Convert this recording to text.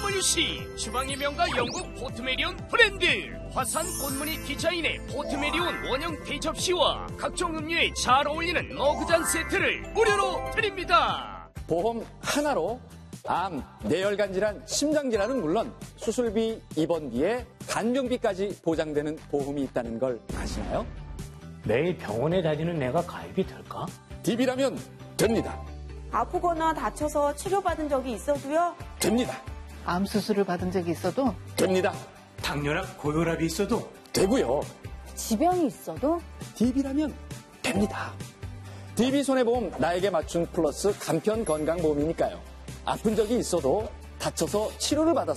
WC 주방의 명가 영국 포트메리온 브랜드 화산 꽃무늬 디자인의 포트메리온 원형 대접시와 각종 음료에 잘 어울리는 머그잔 세트를 무료로 드립니다. 보험 하나로 암, 뇌혈관 질환, 심장 질환은 물론 수술비, 입원비에 간병비까지 보장되는 보험이 있다는 걸 아시나요? 매일 병원에 다니는 내가 가입이 될까? DB라면 됩니다. 아프거나 다쳐서 치료받은 적이 있어도요? 됩니다. 암 수술을 받은 적이 있어도 됩니다. 당뇨나 고혈압이 있어도 되고요. 지병이 있어도 DB라면 됩니다. DB 손해보험 나에게 맞춘 플러스 간편 건강보험이니까요. 아픈 적이 있어도 다쳐서 치료를 받았어요.